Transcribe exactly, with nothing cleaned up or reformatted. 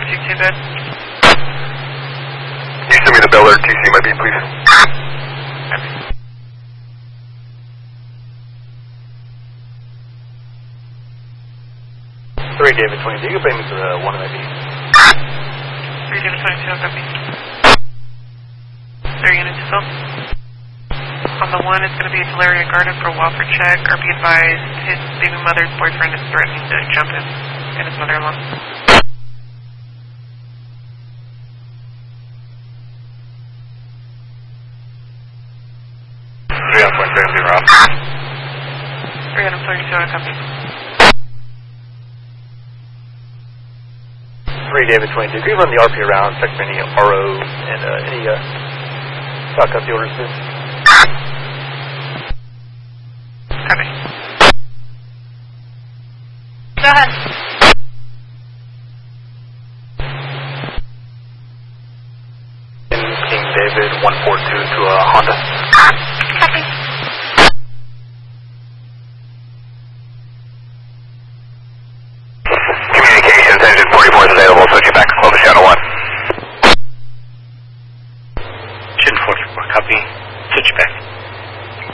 T C bed. Can you send me the Bel Air T C, my beat, please? Copy. three David twenty-two, you can bring me to the one of my beats. three David twenty-two, copy. three units to fill. On the one, it's going to be Valeria Garden for Walford check, or be advised his baby mother's boyfriend is threatening to jump him and his mother-in-law. three on point seven zero. three on thirty-two, I copy. three David twenty-two, can you run the R P around, check for any R O and uh, any uh, stock up the orders, please? Copy. Go ahead. King David one four two to a Honda.